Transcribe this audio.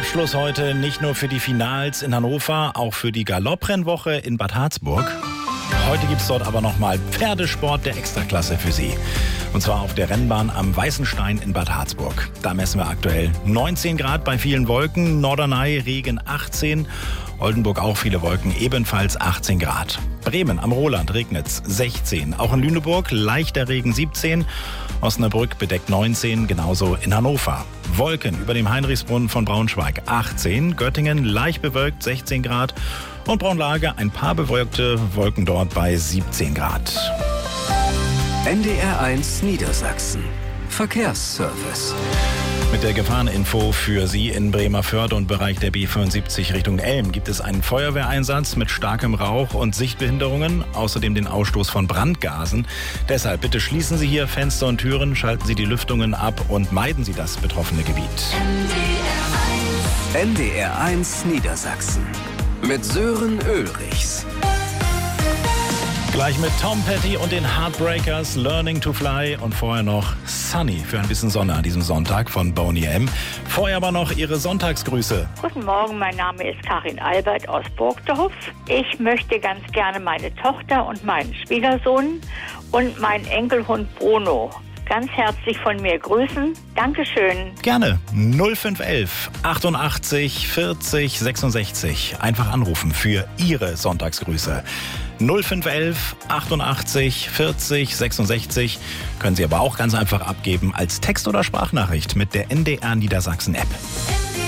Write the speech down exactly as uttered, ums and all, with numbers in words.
Abschluss heute nicht nur für die Finals in Hannover, auch für die Galopprennwoche in Bad Harzburg. Heute gibt es dort aber nochmal Pferdesport der Extraklasse für Sie. Und zwar auf der Rennbahn am Weißenstein in Bad Harzburg. Da messen wir aktuell neunzehn Grad bei vielen Wolken, Norderney Regen achtzehn, Oldenburg auch viele Wolken, ebenfalls achtzehn Grad. Bremen am Roland regnet's sechzehn, auch in Lüneburg leichter Regen siebzehn, Osnabrück bedeckt neunzehn, genauso in Hannover. Wolken über dem Heinrichsbrunnen von Braunschweig achtzehn, Göttingen leicht bewölkt sechzehn Grad und Braunlage ein paar bewölkte Wolken dort bei siebzehn Grad. N D R eins Niedersachsen. Verkehrsservice. Mit der Gefahreninfo für Sie in Bremervörde und Bereich der B fünfundsiebzig Richtung Elm gibt es einen Feuerwehreinsatz mit starkem Rauch und Sichtbehinderungen, außerdem den Ausstoß von Brandgasen. Deshalb bitte schließen Sie hier Fenster und Türen, schalten Sie die Lüftungen ab und meiden Sie das betroffene Gebiet. N D R eins Niedersachsen mit Sören Ulrichs. Gleich mit Tom Petty und den Heartbreakers, Learning to Fly und vorher noch Sunny für ein bisschen Sonne an diesem Sonntag von Boney M. Vorher aber noch Ihre Sonntagsgrüße. Guten Morgen, mein Name ist Karin Albert aus Burgdorf. Ich möchte ganz gerne meine Tochter und meinen Schwiegersohn und meinen Enkelhund Bruno ganz herzlich von mir grüßen. Dankeschön. Gerne. null fünf elf achtundachtzig vierzig sechsundsechzig. Einfach anrufen für Ihre Sonntagsgrüße. null fünf elf achtundachtzig vierzig sechsundsechzig. Können Sie aber auch ganz einfach abgeben als Text- oder Sprachnachricht mit der N D R Niedersachsen App.